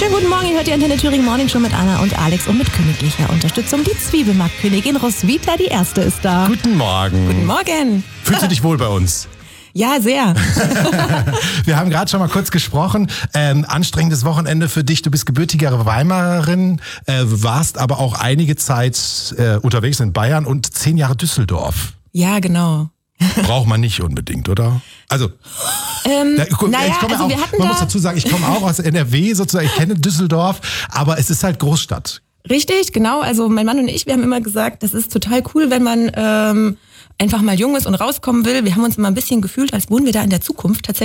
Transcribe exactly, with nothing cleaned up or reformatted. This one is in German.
Schönen guten Morgen, ihr hört die Antenne Thüringen Morning Show mit Anna und Alex und mit königlicher Unterstützung. Die Zwiebelmarktkönigin Roswitha, die Erste, ist da. Guten Morgen. Guten Morgen. Fühlst du dich wohl bei uns? Ja, sehr. Wir haben gerade schon mal kurz gesprochen. Ähm, anstrengendes Wochenende für dich. Du bist gebürtige Weimarerin, äh, warst aber auch einige Zeit äh, unterwegs in Bayern und zehn Jahre Düsseldorf. Ja, genau. Braucht man nicht unbedingt, oder? Also, Ähm, da, guck, naja, ich komme also auch, wir hatten man da muss dazu sagen, ich komme auch aus N R W sozusagen, ich kenne Düsseldorf, aber es ist halt Großstadt. Richtig, genau. Also mein Mann und ich, wir haben immer gesagt, das ist total cool, wenn man ähm, einfach mal jung ist und rauskommen will. Wir haben uns immer ein bisschen gefühlt, als wohnen wir da in der Zukunft tatsächlich.